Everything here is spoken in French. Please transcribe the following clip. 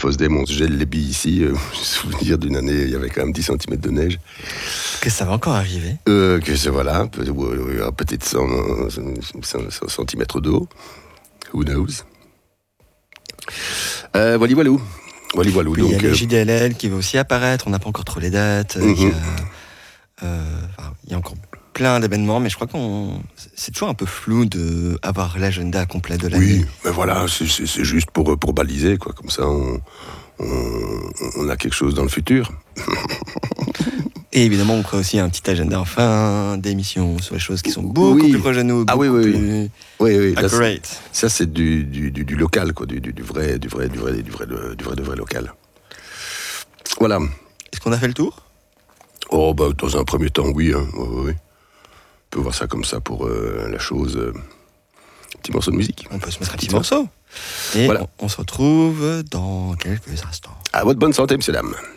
Fosdem, on se gèle les billes ici. J'ai souvenir d'une année, il y avait quand même 10 cm de neige. Que ça va encore arriver. Que c'est voilà, peut-être 100 cm d'eau. Who knows? Voilou. Puis il y a les JDLL qui va aussi apparaître, on n'a pas encore trop les dates. Il y a encore plein d'événements, mais je crois c'est toujours un peu flou d'avoir l'agenda complet de l'année. Oui, mais voilà, c'est juste pour baliser, quoi. Comme ça, on a quelque chose dans le futur. Et évidemment, on fera aussi un petit agenda en fin d'émission sur les choses qui sont beaucoup plus proches de nous. Oui. Accurate. Ça, c'est du local, quoi, du vrai local. Voilà. Est-ce qu'on a fait le tour? Oh, bah, dans un premier temps, oui. Oui. On peut voir ça comme ça pour la chose. Petit morceau de musique. On peut se mettre un petit morceau. Et voilà. On se retrouve dans quelques instants. À votre bonne santé, messieurs, dames.